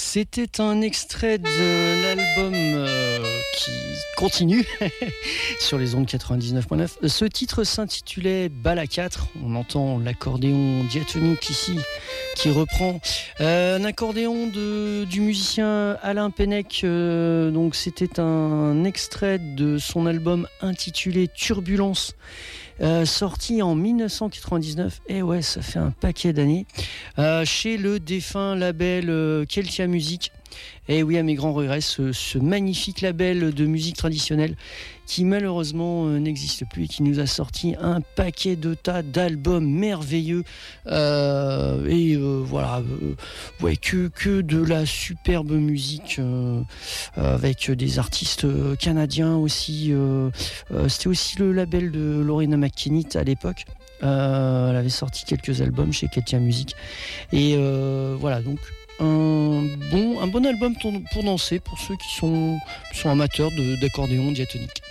C'était un extrait de l'album qui continue sur les ondes 99.9. Ce titre s'intitulait Bal à 4. On entend l'accordéon diatonique ici qui reprend un accordéon du musicien Alain Pennec. Donc c'était un extrait de son album intitulé Turbulence. Sorti en 1999, et ouais, ça fait un paquet d'années, chez le défunt label Keltia Music. Et oui, à mes grands regrets, ce magnifique label de musique traditionnelle qui malheureusement n'existe plus et qui nous a sorti un paquet de tas d'albums merveilleux. Voilà, ouais, que de la superbe musique avec des artistes canadiens aussi. C'était aussi le label de Lorena McKennitt à l'époque. Elle avait sorti quelques albums chez Keltia Music. Et voilà, donc un bon album pour danser pour ceux qui sont amateurs d'accordéon diatonique.